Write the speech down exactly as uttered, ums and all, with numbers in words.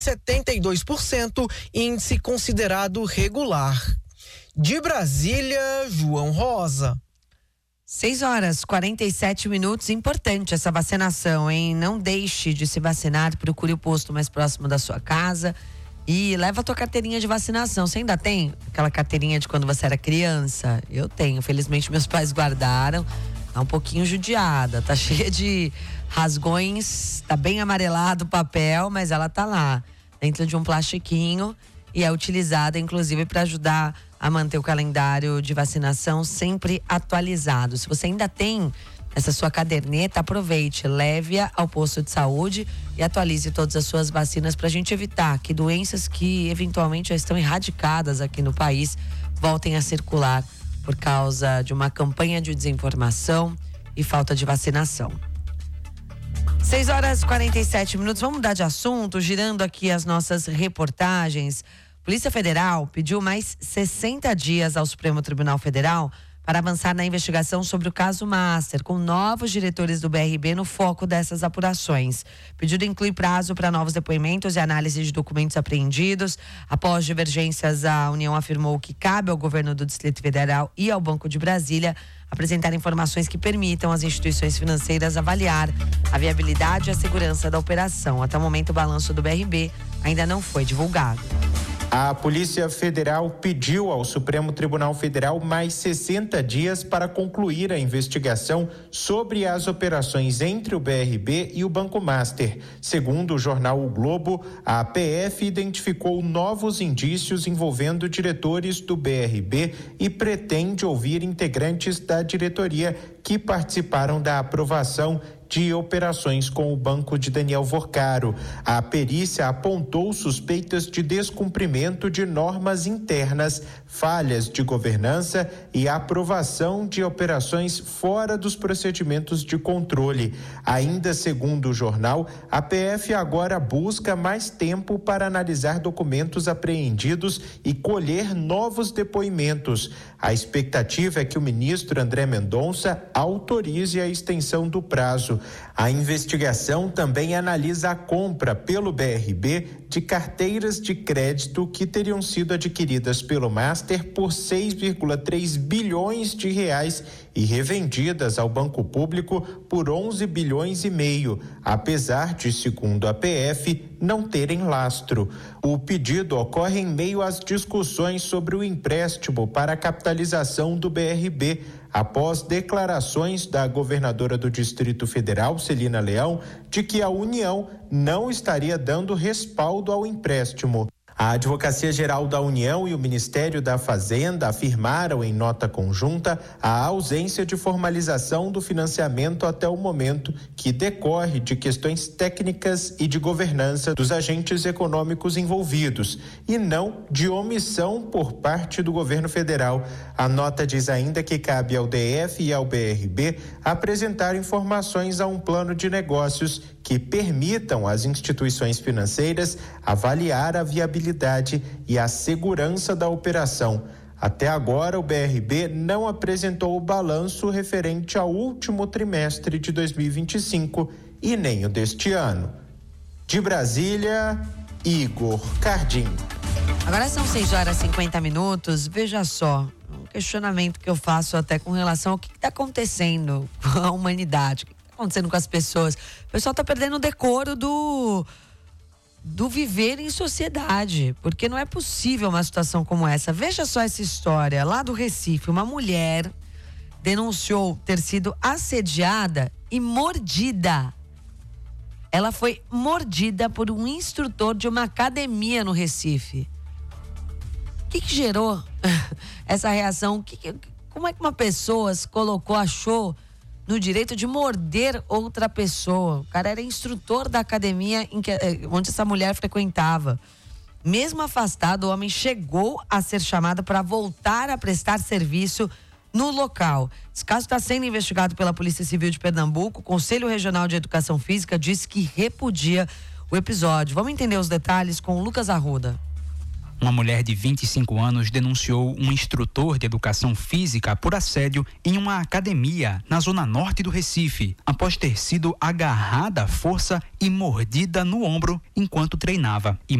setenta e dois por cento, índice considerado regular. De Brasília, João Rosa. seis horas, quarenta e sete minutos. Importante essa vacinação, hein? Não deixe de se vacinar, procure o posto mais próximo da sua casa e leva a tua carteirinha de vacinação. Você ainda tem aquela carteirinha de quando você era criança? Eu tenho, felizmente meus pais guardaram. Tá um pouquinho judiada, tá cheia de rasgões, tá bem amarelado o papel, mas ela tá lá, dentro de um plastiquinho, e é utilizada inclusive para ajudar a manter o calendário de vacinação sempre atualizado. Se você ainda tem essa sua caderneta, aproveite, leve-a ao posto de saúde e atualize todas as suas vacinas para a gente evitar que doenças que eventualmente já estão erradicadas aqui no país voltem a circular por causa de uma campanha de desinformação e falta de vacinação. seis horas e quarenta e sete minutos, vamos mudar de assunto, girando aqui as nossas reportagens. Polícia Federal pediu mais sessenta dias ao Supremo Tribunal Federal para avançar na investigação sobre o caso Master, com novos diretores do B R B no foco dessas apurações. O pedido inclui prazo para novos depoimentos e análise de documentos apreendidos. Após divergências, a União afirmou que cabe ao governo do Distrito Federal e ao Banco de Brasília apresentar informações que permitam às instituições financeiras avaliar a viabilidade e a segurança da operação. Até o momento, o balanço do B R B ainda não foi divulgado. A Polícia Federal pediu ao Supremo Tribunal Federal mais sessenta dias para concluir a investigação sobre as operações entre o B R B e o Banco Master. Segundo o jornal O Globo, a P F identificou novos indícios envolvendo diretores do B R B e pretende ouvir integrantes da diretoria que participaram da aprovação de operações com o banco de Daniel Vorcaro. A perícia apontou suspeitas de descumprimento de normas internas, falhas de governança e aprovação de operações fora dos procedimentos de controle. Ainda segundo o jornal, a P F agora busca mais tempo para analisar documentos apreendidos e colher novos depoimentos. A expectativa é que o ministro André Mendonça autorize a extensão do prazo. A investigação também analisa a compra pelo B R B de carteiras de crédito que teriam sido adquiridas pelo Master por seis vírgula três bilhões de reais e revendidas ao banco público por onze bilhões e meio, apesar de, segundo a P F, não terem lastro. O pedido ocorre em meio às discussões sobre o empréstimo para a capitalização do B R B, após declarações da governadora do Distrito Federal, Celina Leão, de que a União não estaria dando respaldo ao empréstimo. A Advocacia Geral da União e o Ministério da Fazenda afirmaram em nota conjunta a ausência de formalização do financiamento até o momento, que decorre de questões técnicas e de governança dos agentes econômicos envolvidos, e não de omissão por parte do governo federal. A nota diz ainda que cabe ao D F e ao B R B apresentar informações a um plano de negócios que permitam às instituições financeiras avaliar a viabilidade e a segurança da operação. Até agora, o B R B não apresentou o balanço referente ao último trimestre de dois mil e vinte e cinco e nem o deste ano. De Brasília, Igor Cardim. Agora são seis horas e cinquenta minutos. Veja só, um questionamento que eu faço até com relação ao que está acontecendo com a humanidade. Acontecendo com as pessoas. O pessoal tá perdendo o decoro do do viver em sociedade, porque não é possível uma situação como essa. Veja só essa história lá do Recife. Uma mulher denunciou ter sido assediada e mordida. Ela foi mordida por um instrutor de uma academia no Recife. O que que gerou essa reação? Que, que, como é que uma pessoa se colocou, achou no direito de morder outra pessoa? O cara era instrutor da academia em que, onde essa mulher frequentava. Mesmo afastado, o homem chegou a ser chamado para voltar a prestar serviço no local. Esse caso está sendo investigado pela Polícia Civil de Pernambuco. O Conselho Regional de Educação Física disse que repudia o episódio. Vamos entender os detalhes com o Lucas Arruda. Uma mulher de vinte e cinco anos denunciou um instrutor de educação física por assédio em uma academia na zona norte do Recife, após ter sido agarrada à força e mordida no ombro enquanto treinava.